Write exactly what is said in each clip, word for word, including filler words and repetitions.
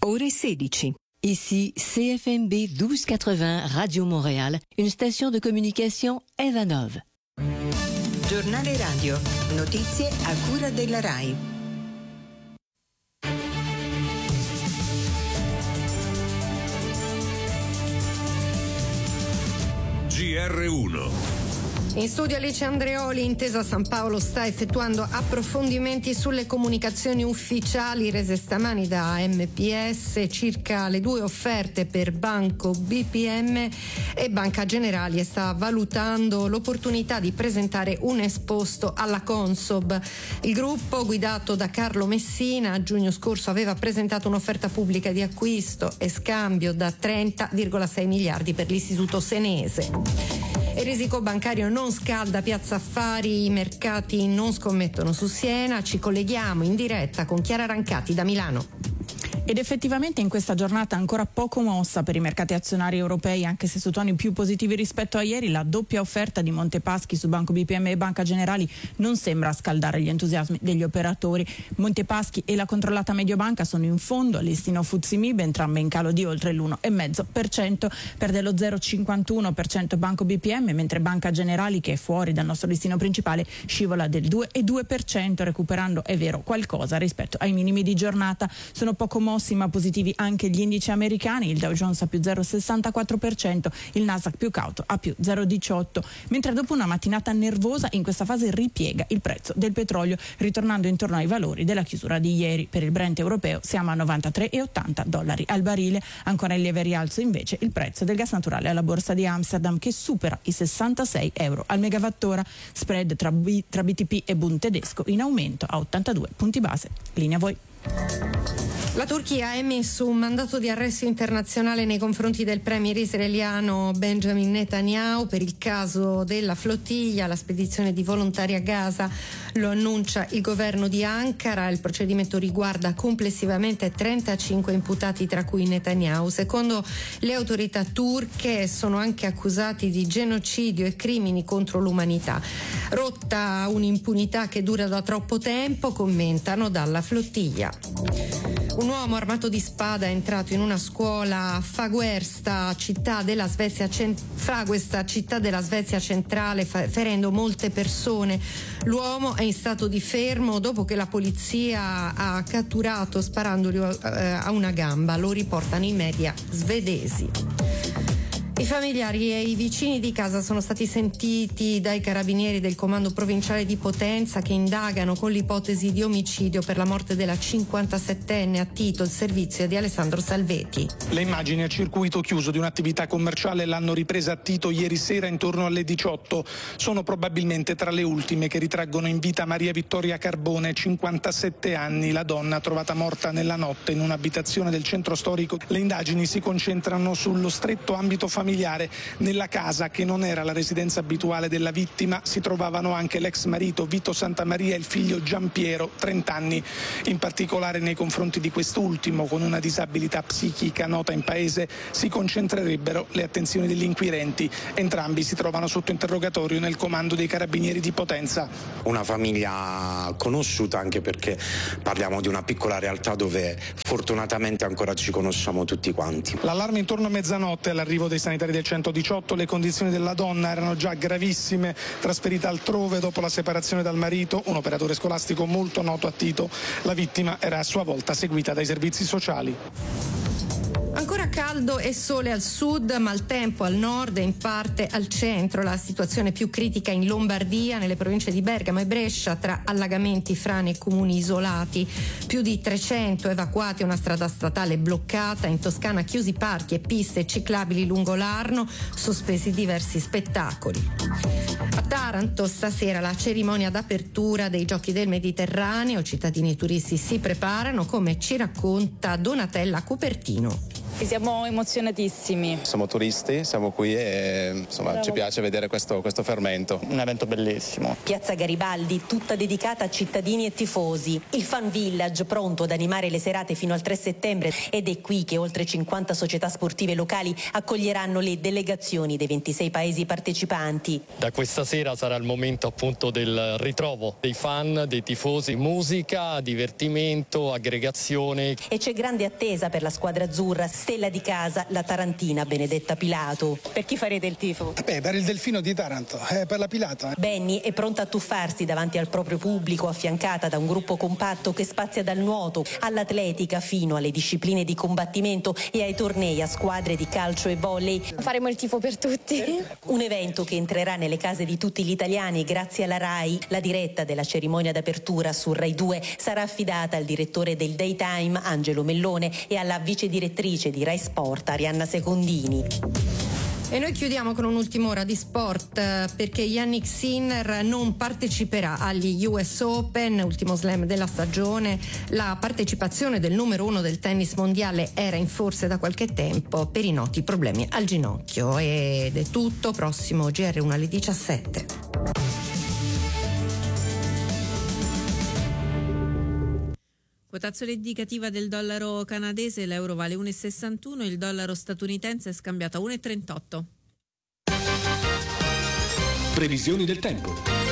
ore sedici. Ici C F M B douze quatre-vingts Radio Montréal, une station de communication Evanov. Giornale radio, notizie a cura della RAI. G R uno. In studio Alice Andreoli. Intesa San Paolo sta effettuando approfondimenti sulle comunicazioni ufficiali rese stamani da M P S circa le due offerte per Banco B P M e Banca Generali, e sta valutando l'opportunità di presentare un esposto alla Consob. Il gruppo, guidato da Carlo Messina, a giugno scorso aveva presentato un'offerta pubblica di acquisto e scambio da trenta virgola sei miliardi per l'istituto senese. Il risico bancario non scalda Piazza Affari, i mercati non scommettono su Siena. Ci colleghiamo in diretta con Chiara Rancati da Milano. Ed effettivamente in questa giornata ancora poco mossa per i mercati azionari europei, anche se su toni più positivi rispetto a ieri, la doppia offerta di Montepaschi su Banco B P M e Banca Generali non sembra scaldare gli entusiasmi degli operatori. Montepaschi e la controllata Mediobanca sono in fondo al listino F T S E M I B, entrambe in calo di oltre l'uno virgola cinque per cento, perde lo zero virgola cinquantuno per cento Banco B P M, mentre Banca Generali, che è fuori dal nostro listino principale, scivola del due virgola due per cento, recuperando, è vero, qualcosa rispetto ai minimi di giornata. Sono poco mossi ma positivi anche gli indici americani, il Dow Jones a più zero virgola sessantaquattro per cento, il Nasdaq più cauto a più zero virgola diciotto, mentre dopo una mattinata nervosa in questa fase ripiega il prezzo del petrolio, ritornando intorno ai valori della chiusura di ieri. Per il Brent europeo siamo a novantatré virgola ottanta dollari al barile. Ancora in lieve rialzo invece il prezzo del gas naturale alla borsa di Amsterdam, che supera i sessantasei euro al megawattora. Spread tra, B, tra B T P e Bund tedesco in aumento a ottantadue punti base. Linea a voi. La Turchia ha emesso un mandato di arresto internazionale nei confronti del premier israeliano Benjamin Netanyahu per il caso della flottiglia, la spedizione di volontari a Gaza. Lo annuncia il governo di Ankara. Il procedimento riguarda complessivamente trentacinque imputati, tra cui Netanyahu. Secondo le autorità turche sono anche accusati di genocidio e crimini contro l'umanità. Rotta un'impunità che dura da troppo tempo, commentano dalla flottiglia. Un uomo armato di spada è entrato in una scuola a Fagersta, città della Svezia, Fagersta, città della Svezia centrale, ferendo molte persone. L'uomo è in stato di fermo dopo che la polizia ha catturato sparandogli a una gamba. Lo riportano i media svedesi. I familiari e i vicini di casa sono stati sentiti dai carabinieri del comando provinciale di Potenza, che indagano con l'ipotesi di omicidio per la morte della cinquantasettenne a Tito, il servizio di Alessandro Salvetti. Le immagini a circuito chiuso di un'attività commerciale l'hanno ripresa a Tito ieri sera intorno alle diciotto. Sono probabilmente tra le ultime che ritraggono in vita Maria Vittoria Carbone, cinquantasette anni, la donna trovata morta nella notte in un'abitazione del centro storico. Le indagini si concentrano sullo stretto ambito familiare. Nella casa, che non era la residenza abituale della vittima, si trovavano anche l'ex marito Vito Santamaria e il figlio Giampiero, trenta anni. In particolare nei confronti di quest'ultimo, con una disabilità psichica nota in paese, si concentrerebbero le attenzioni degli inquirenti. Entrambi si trovano sotto interrogatorio nel comando dei carabinieri di Potenza. Una famiglia conosciuta, anche perché parliamo di una piccola realtà dove fortunatamente ancora ci conosciamo tutti quanti. L'allarme intorno a mezzanotte, all'arrivo dei sanitari del centodiciotto, le condizioni della donna erano già gravissime, trasferita altrove dopo la separazione dal marito, un operatore scolastico molto noto a Tito. La vittima era a sua volta seguita dai servizi sociali. Ancora caldo e sole al sud, maltempo al nord e in parte al centro. La situazione più critica in Lombardia, nelle province di Bergamo e Brescia, tra allagamenti, frane e comuni isolati. Più di trecento evacuati, una strada statale bloccata. In Toscana chiusi parchi e piste ciclabili lungo l'Arno, sospesi diversi spettacoli. A Taranto stasera la cerimonia d'apertura dei Giochi del Mediterraneo. Cittadini e turisti si preparano, come ci racconta Donatella Cupertino. E siamo emozionatissimi. Siamo turisti, siamo qui e insomma Bravo. Ci piace vedere questo, questo fermento. Un evento bellissimo. Piazza Garibaldi, tutta dedicata a cittadini e tifosi. Il Fan Village pronto ad animare le serate fino al tre settembre ed è qui che oltre cinquanta società sportive locali accoglieranno le delegazioni dei ventisei paesi partecipanti. Da questa sera sarà il momento appunto del ritrovo dei fan, dei tifosi, musica, divertimento, aggregazione. E c'è grande attesa per la squadra azzurra, stella di casa, la tarantina Benedetta Pilato. Per chi farete il tifo? Beh, per il Delfino di Taranto, eh, per la Pilato. Eh. Benny è pronta a tuffarsi davanti al proprio pubblico, affiancata da un gruppo compatto che spazia dal nuoto all'atletica fino alle discipline di combattimento e ai tornei a squadre di calcio e volley. Faremo il tifo per tutti. Un evento che entrerà nelle case di tutti gli italiani grazie alla RAI. La diretta della cerimonia d'apertura su Rai due sarà affidata al direttore del Daytime Angelo Mellone e alla vice direttrice di Rai Sport Arianna Secondini. E noi chiudiamo con un'ultima ora di sport perché Yannick Sinner non parteciperà agli U S Open, ultimo slam della stagione. La partecipazione del numero uno del tennis mondiale era in forse da qualche tempo per i noti problemi al ginocchio. Ed è tutto, prossimo G R uno alle diciassette. Quotazione indicativa del dollaro canadese, l'euro vale uno virgola sessantuno, il dollaro statunitense è scambiato a uno virgola trentotto. Previsioni del tempo.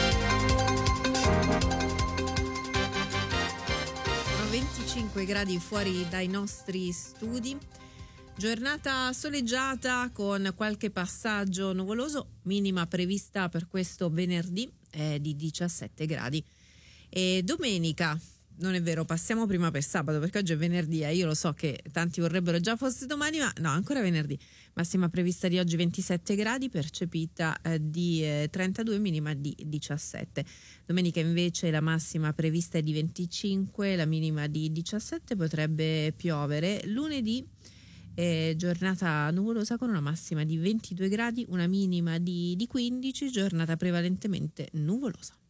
Sono venticinque gradi fuori dai nostri studi. Giornata soleggiata con qualche passaggio nuvoloso, minima prevista per questo venerdì è di diciassette gradi. E domenica, non è vero, passiamo prima per sabato perché oggi è venerdì, eh. Io lo so che tanti vorrebbero già fosse domani, ma no, ancora venerdì. Massima prevista di oggi ventisette gradi, percepita eh, di eh, trentadue, minima di diciassette. Domenica invece la massima prevista è di venticinque, la minima di diciassette, potrebbe piovere. Lunedì eh, giornata nuvolosa con una massima di ventidue gradi, una minima di, di quindici, giornata prevalentemente nuvolosa.